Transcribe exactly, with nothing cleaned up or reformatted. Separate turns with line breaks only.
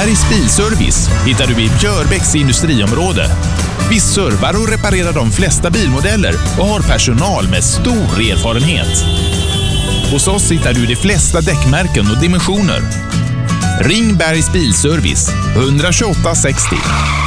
Bergs Bilservice hittar du i Björbäcks industriområde. Vi servar och reparerar de flesta bilmodeller och har personal med stor erfarenhet. Hos oss hittar du de flesta däckmärken och dimensioner. Ring Bergs Bilservice ett tjugoåtta sextio.